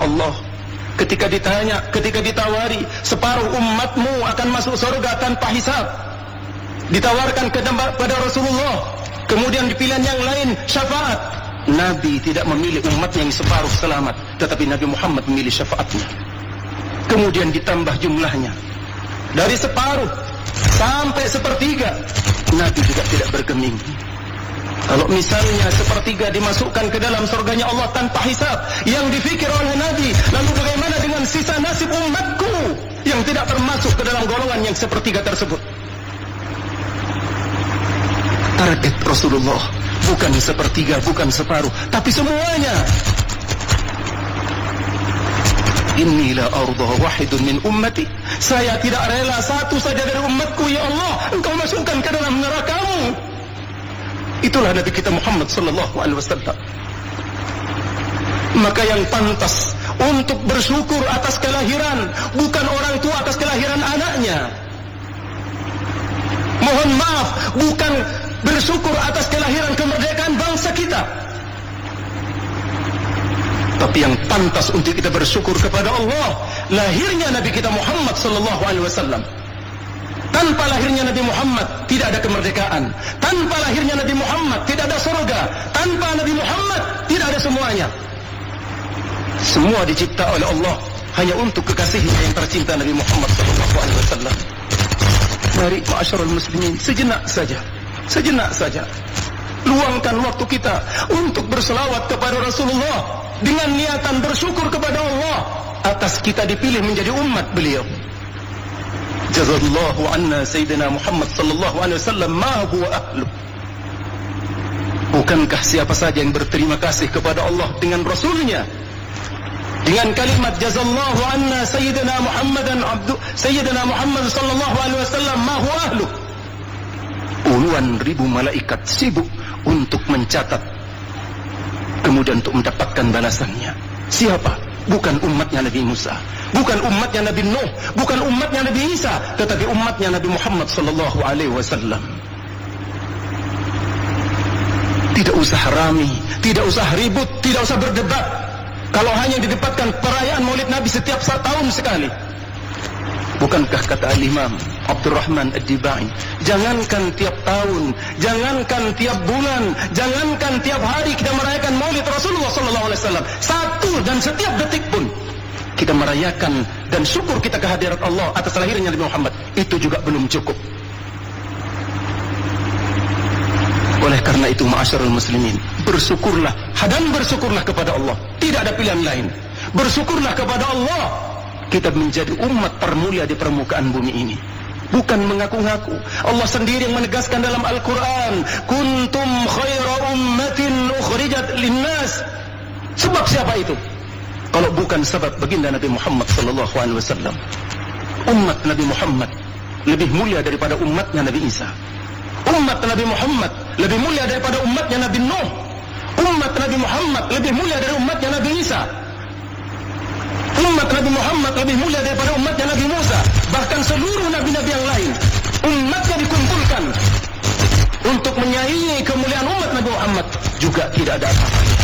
Allah ketika ditawari separuh umatmu akan masuk surga tanpa hisab, ditawarkan kepada Rasulullah, kemudian di pilihan yang lain syafaat, Nabi tidak memilih umatnya yang separuh selamat, tetapi Nabi Muhammad memilih syafaatnya. Kemudian ditambah jumlahnya dari separuh sampai sepertiga, Nabi juga tidak bergeming. Kalau misalnya sepertiga dimasukkan ke dalam surganya Allah tanpa hisab yang difikir oleh Nabi, lalu bagaimana dengan sisa nasib umatku yang tidak termasuk ke dalam golongan yang sepertiga tersebut? Target Rasulullah bukan sepertiga, bukan separuh, tapi semuanya. Inilah ardah wahidun min ummati. Saya tidak rela satu saja dari umatku, ya Allah, Engkau masukkan ke dalam neraka-Mu. Itulah Nabi kita Muhammad sallallahu alaihi wasallam. Maka yang pantas untuk bersyukur atas kelahiran bukan orang tua atas kelahiran anaknya. Mohon maaf, bukan bersyukur atas kelahiran kemerdekaan bangsa kita. Tapi yang pantas untuk kita bersyukur kepada Allah, lahirnya Nabi kita Muhammad sallallahu alaihi wasallam. Tanpa lahirnya Nabi Muhammad tidak ada kemerdekaan. Tanpa lahirnya Nabi Muhammad tidak ada surga. Tanpa Nabi Muhammad tidak ada semuanya. Semua dicipta oleh Allah hanya untuk kekasihnya yang tercinta Nabi Muhammad SAW. Mari ma'asyiral muslimin, sejenak saja luangkan waktu kita untuk berselawat kepada Rasulullah dengan niatan bersyukur kepada Allah atas kita dipilih menjadi umat beliau. Jazallahu anna Sayyidina Muhammad sallallahu alaihi wasallam ma huwa ahlu. Bukankah siapa saja yang berterima kasih kepada Allah dengan Rasulnya dengan kalimat jazallahu anna Sayyidina Muhammad sallallahu alaihi wasallam ma huwa ahlu. Puluhan ribu malaikat sibuk untuk mencatat, kemudian untuk mendapatkan balasannya. Siapa? Bukan umatnya Nabi Musa, bukan umatnya Nabi Nuh, bukan umatnya Nabi Isa, tetapi umatnya Nabi Muhammad sallallahu alaihi wasallam. Tidak usah rami, tidak usah ribut, tidak usah berdebat. Kalau hanya didapatkan perayaan Maulid Nabi setiap tahun sekali. Bukankah kata Al-Imam Abdurrahman Ad-Dibai, jangankan tiap tahun, jangankan tiap bulan, jangankan tiap hari kita merayakan Maulid Rasulullah sallallahu alaihi wasallam, satu dan setiap detik pun kita merayakan dan syukur kita kehadirat Allah atas lahirnya Nabi Muhammad, itu juga belum cukup. Oleh karena itu ma'asyiral muslimin, bersyukurlah dan bersyukurlah kepada Allah, tidak ada pilihan lain. Bersyukurlah kepada Allah, kita menjadi umat termulia di permukaan bumi ini, bukan mengaku-ngaku. Allah sendiri yang menegaskan dalam Al-Quran, kuntum khaira ummatin ukhrijat linnas. Sebab siapa itu? Kalau bukan sebab baginda Nabi Muhammad sallallahu alaihi wasallam. Umat Nabi Muhammad lebih mulia daripada umatnya Nabi Isa. Umat Nabi Muhammad lebih mulia daripada umatnya Nabi Nuh. Umat Nabi Muhammad lebih mulia dari umatnya Nabi Isa. Umat Nabi Muhammad lebih mulia daripada umatnya Nabi Musa. Bahkan seluruh nabi-nabi yang lain, umatnya dikumpulkan untuk menyaingi kemuliaan umat Nabi Muhammad, juga tidak ada apa-apa.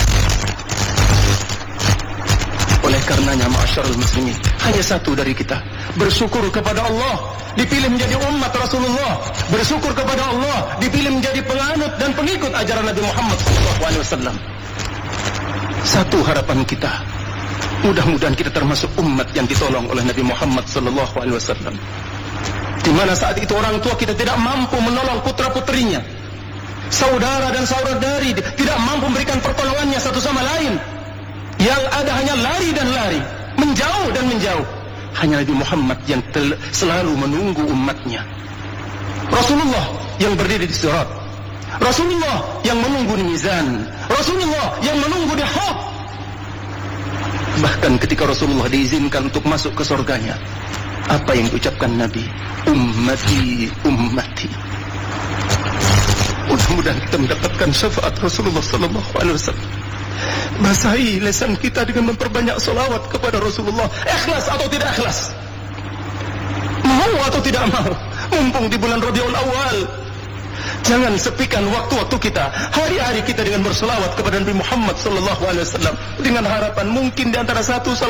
Oleh karenanya ma'asyiral muslimin, hanya satu dari kita, bersyukur kepada Allah dipilih menjadi umat Rasulullah, bersyukur kepada Allah dipilih menjadi penganut dan pengikut ajaran Nabi Muhammad SAW. Satu harapan kita, mudah-mudahan kita termasuk umat yang ditolong oleh Nabi Muhammad SAW. Di mana saat itu orang tua kita tidak mampu menolong putra-putrinya, saudara dan saudari tidak mampu memberikan pertolongannya satu sama lain. Yang ada hanya lari dan lari, menjauh dan menjauh. Hanya Nabi Muhammad yang selalu menunggu umatnya. Rasulullah yang berdiri di sirat, Rasulullah yang menunggu di mizan, Rasulullah yang menunggu di haud. Bahkan ketika Rasulullah diizinkan untuk masuk ke surganya, apa yang diucapkan Nabi? Ummati, ummati. Mudah-mudahan kita mendapatkan syafaat Rasulullah sallallahu alaihi wasallam. Basahi lisan kita dengan memperbanyak salawat kepada Rasulullah. Ikhlas atau tidak ikhlas, mau atau tidak mau, mumpung di bulan Rabiul Awal, jangan sepikan waktu-waktu kita, hari-hari kita dengan berselawat kepada Nabi Muhammad sallallahu alaihi wasallam, dengan harapan mungkin di antara satu salawat